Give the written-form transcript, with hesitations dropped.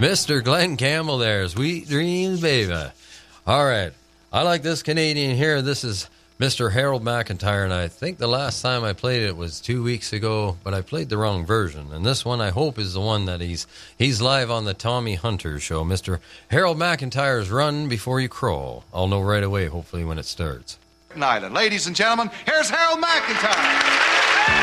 Mr. Glenn Campbell there. Sweet Dreams, baby. All right. I like this Canadian here. This is Mr. Harold McIntyre, and I think the last time I played it was 2 weeks ago, but I played the wrong version. And this one, I hope, is the one that he's live on the Tommy Hunter show. Mr. Harold McIntyre's Run Before You Crawl. I'll know right away, hopefully, when it starts. Island. Ladies and gentlemen, here's Harold McIntyre.